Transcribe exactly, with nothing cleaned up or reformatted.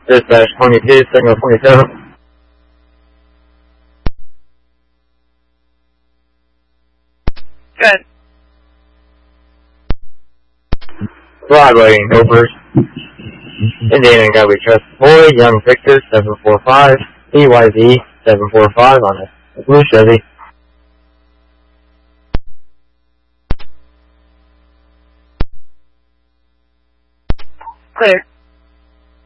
Dispatch twenty-two, signal twenty-seven. Good. Fly waiting, Hoopers. Indiana Gully Trust Boy, Young Victor, seven four five, E Y Z, seven four five on a blue Chevy. Clear.